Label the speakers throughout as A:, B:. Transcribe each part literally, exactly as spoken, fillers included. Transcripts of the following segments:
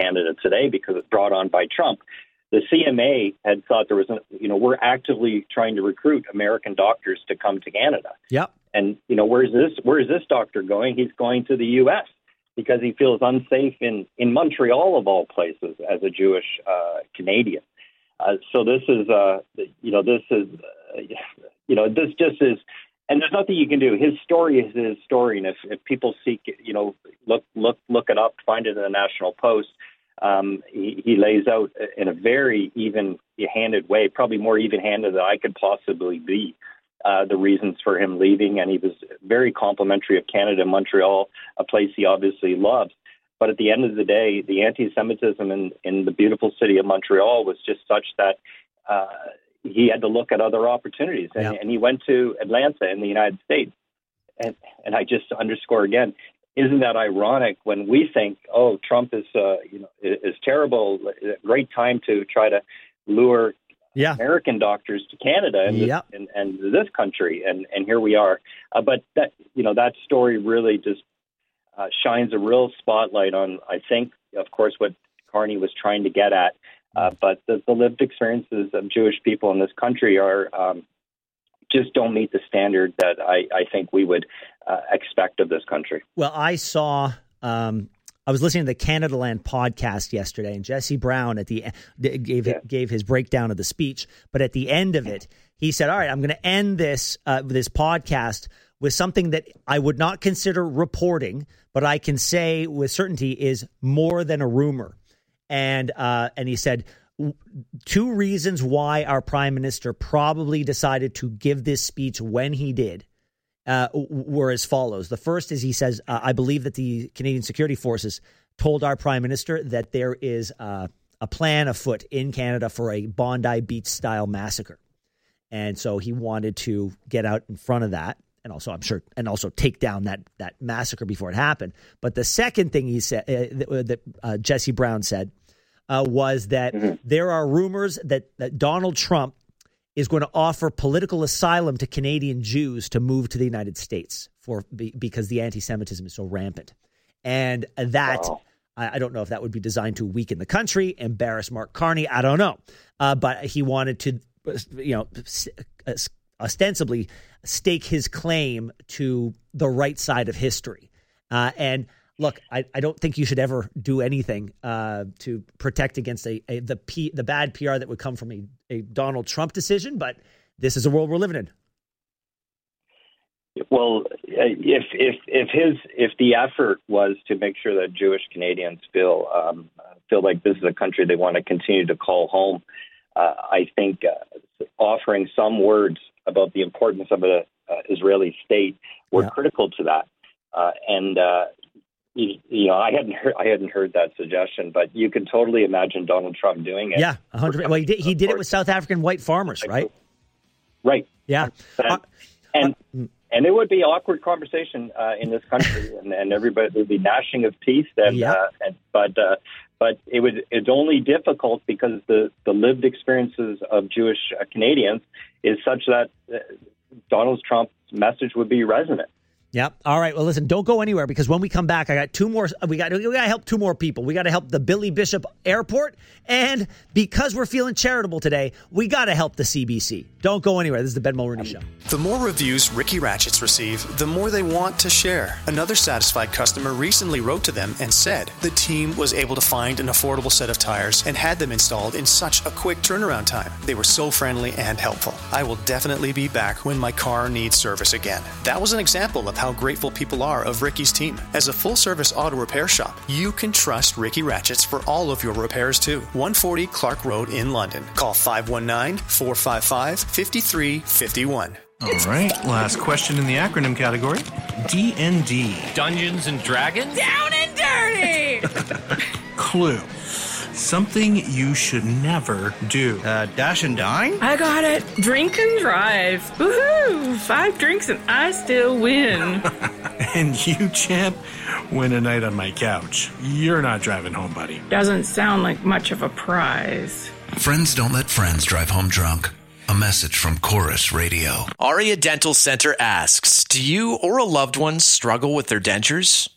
A: Canada today because it's brought on by Trump. The C M A had thought there was, a, you know, we're actively trying to recruit American doctors to come to Canada.
B: Yep.
A: And, you know, where's this, where is this doctor going? He's going to the U S because he feels unsafe in, in Montreal, of all places, as a Jewish uh, Canadian. Uh, so this is, uh, you know, this is, uh, you know, this just is, and there's nothing you can do. His story is his story. And if, if people seek, you know, look, look, look it up, find it in the National Post. Um, he, he lays out in a very even-handed way, probably more even-handed than I could possibly be, uh, the reasons for him leaving. And he was very complimentary of Canada and Montreal, a place he obviously loves. But at the end of the day, the anti-Semitism in, in the beautiful city of Montreal was just such that uh, he had to look at other opportunities. And, yeah. and he went to Atlanta in the United States. And, and I just underscore again, isn't that ironic when we think, oh, Trump is, uh, you know, is terrible, a great time to try to lure yeah. American doctors to Canada and, yep. this, and, and this country. And, and here we are. Uh, but that, you know, that story really just uh, shines a real spotlight on, I think, of course, what Carney was trying to get at. Uh, but the, the lived experiences of Jewish people in this country are um, just don't meet the standard that I, I think we would uh, expect of this country.
B: Well, I saw, um, I was listening to the Canada Land podcast yesterday, and Jesse Brown at the gave yeah. gave his breakdown of the speech. But at the end of it, he said, "All right, I'm going to end this uh, this podcast with something that I would not consider reporting, but I can say with certainty is more than a rumor." And uh, and he said, two reasons why our prime minister probably decided to give this speech when he did uh, were as follows. The first is he says, uh, I believe that the Canadian Security Forces told our prime minister that there is uh, a plan afoot in Canada for a Bondi Beach style massacre. And so he wanted to get out in front of that. And also, I'm sure, and also take down that that massacre before it happened. But the second thing he said, uh, that uh, Jesse Brown said, uh, was that mm-hmm. there are rumors that, that Donald Trump is going to offer political asylum to Canadian Jews to move to the United States for because the anti-Semitism is so rampant. And that, wow. I, I don't know if that would be designed to weaken the country, embarrass Mark Carney. I don't know, uh, but he wanted to, you know. Uh, ostensibly stake his claim to the right side of history. Uh, and look, I, I don't think you should ever do anything uh, to protect against a, a the P, the bad P R that would come from a, a Donald Trump decision, but this is the world we're living in.
A: Well, if if if his if the effort was to make sure that Jewish Canadians feel um, feel like this is a country they want to continue to call home, uh, I think uh, offering some words about the importance of an uh, Israeli state were yeah. critical to that. Uh, and, uh, you, you know, I hadn't heard, I hadn't heard that suggestion, but you can totally imagine Donald Trump doing it.
B: Yeah. one hundred Well, he did, he did it with South African white farmers, right?
A: Right.
B: Yeah.
A: And, uh, and, and it would be awkward conversation uh, in this country and, and everybody would be gnashing of teeth. And, yeah. uh, and but, uh, But it would it's only difficult because the, the lived experiences of Jewish uh, Canadians is such that uh, Donald Trump's message would be resonant.
B: Yeah. All right. Well, listen, don't go anywhere because when we come back, I got two more. We got we got to help two more people. We got to help the Billy Bishop Airport. And because we're feeling charitable today, we got to help the C B C. Don't go anywhere. This is the Ben Mulroney Show.
C: The more reviews Ricky Ratchets receive, the more they want to share. Another satisfied customer recently wrote to them and said the team was able to find an affordable set of tires and had them installed in such a quick turnaround time. They were so friendly and helpful. I will definitely be back when my car needs service again. That was an example of how grateful people are of Ricky's team. As a full-service auto repair shop, you can trust Ricky Ratchets for all of your repairs too. one forty Clark Road in London. Call five one nine, four five five, five three five one.
D: All right, last question in the acronym category. D and D.
E: Dungeons and Dragons?
F: Down and dirty!
D: Clue. Something you should never do.
G: Uh, dash and dine?
F: I got it. Drink and drive. Woohoo! Five drinks and I still win.
D: And you, champ, win a night on my couch. You're not driving home, buddy.
F: Doesn't sound like much of a prize.
H: Friends don't let friends drive home drunk. A message from Chorus Radio.
E: Aria Dental Center asks, do you or a loved one struggle with their dentures?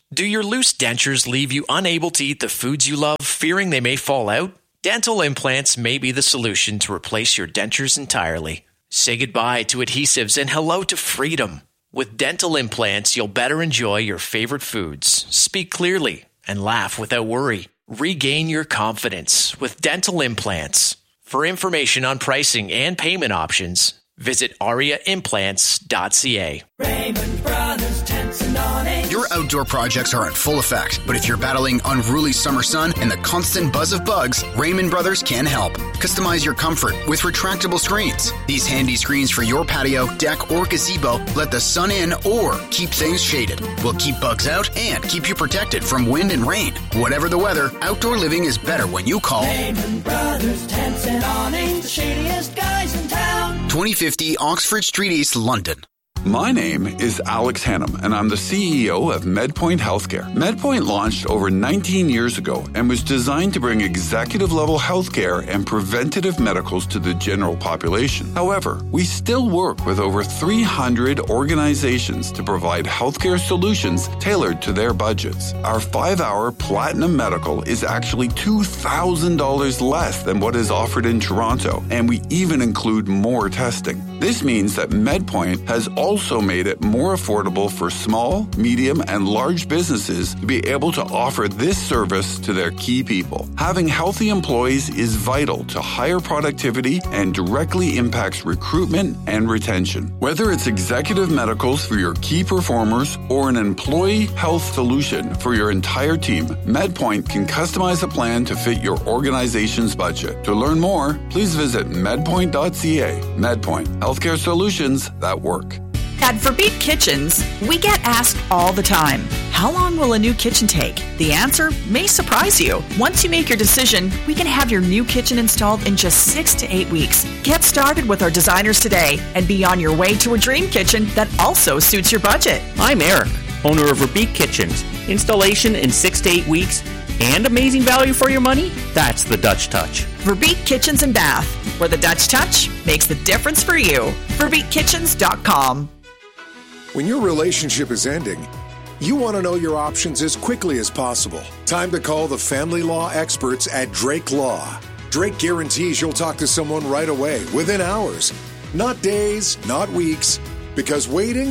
E: Do your loose dentures leave you unable to eat the foods you love, fearing they may fall out? Dental implants may be the solution to replace your dentures entirely. Say goodbye to adhesives and hello to freedom. With dental implants, you'll better enjoy your favorite foods, speak clearly, and laugh without worry. Regain your confidence with dental implants. For information on pricing and payment options, visit aria implants dot c a.
G: Raymond Brothers Tents and Awnings.
I: Your outdoor projects are in full effect, but if you're battling unruly summer sun and the constant buzz of bugs, Raymond Brothers can help. Customize your comfort with retractable screens. These handy screens for your patio, deck, or gazebo let the sun in or keep things shaded. Will keep bugs out and keep you protected from wind and rain. Whatever the weather, outdoor living is better when you call
G: Raymond Brothers Tents and Awnings, the shadiest guys in town.
I: twenty fifty Oxford Street East, London.
J: My name is Alex Hannum, and I'm the C E O of MedPoint Healthcare. MedPoint launched over nineteen years ago and was designed to bring executive-level healthcare and preventative medicals to the general population. However, we still work with over three hundred organizations to provide healthcare solutions tailored to their budgets. Our five-hour Platinum Medical is actually two thousand dollars less than what is offered in Toronto, and we even include more testing. This means that MedPoint has also made it more affordable for small, medium, and large businesses to be able to offer this service to their key people. Having healthy employees is vital to higher productivity and directly impacts recruitment and retention. Whether it's executive medicals for your key performers or an employee health solution for your entire team, MedPoint can customize a plan to fit your organization's budget. To learn more, please visit medpoint dot c a. MedPoint, healthcare solutions that work.
K: At Verbeek Kitchens, we get asked all the time, how long will a new kitchen take? The answer may surprise you. Once you make your decision, we can have your new kitchen installed in just six to eight weeks. Get started with our designers today and be on your way to a dream kitchen that also suits your budget.
L: I'm Eric, owner of Verbeek Kitchens. Installation in six to eight weeks and amazing value for your money? That's the Dutch Touch.
K: Verbeek Kitchens and Bath, where the Dutch Touch makes the difference for you. verbeek kitchens dot com.
M: When your relationship is ending, you want to know your options as quickly as possible. Time to call the family law experts at Drake Law. Drake guarantees you'll talk to someone right away, within hours. Not days, not weeks, because waiting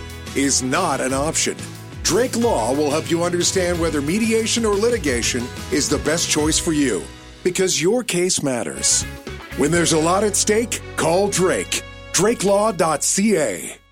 M: is not an option. Drake Law will help you understand whether mediation or litigation is the best choice for you, because your case matters. When there's a lot at stake, call Drake. drake law dot c a.